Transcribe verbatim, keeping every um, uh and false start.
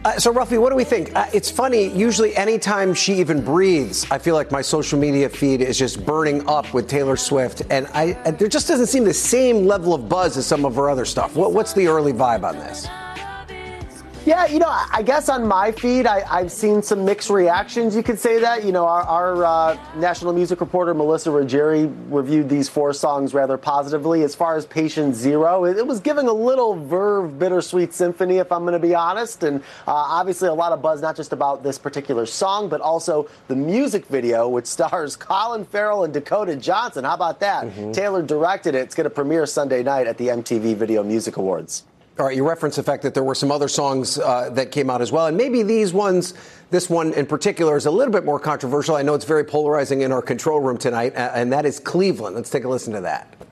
Uh, so, Ruffy, what do we think? Uh, it's funny. Usually, anytime she even breathes, I feel like my social media feed is just burning up with Taylor Swift, and I, uh, there just doesn't seem the same level of buzz as some of her other stuff. What, what's the early vibe on this? Yeah, you know, I guess on my feed, I, I've seen some mixed reactions. You could say that. You know, our, our uh, national music reporter, Melissa Ruggieri, reviewed these four songs rather positively. As far as Patient Zero, it, it was giving a little Verve Bittersweet Symphony, if I'm going to be honest. And uh, obviously a lot of buzz, not just about this particular song, but also the music video, which stars Colin Farrell and Dakota Johnson. How about that? Mm-hmm. Taylor directed it. It's going to premiere Sunday night at the M T V Video Music Awards. All right, you referenced the fact that there were some other songs uh, that came out as well. And maybe these ones, this one in particular, is a little bit more controversial. I know it's very polarizing in our control room tonight, uh, and that is Cleveland. Let's take a listen to that.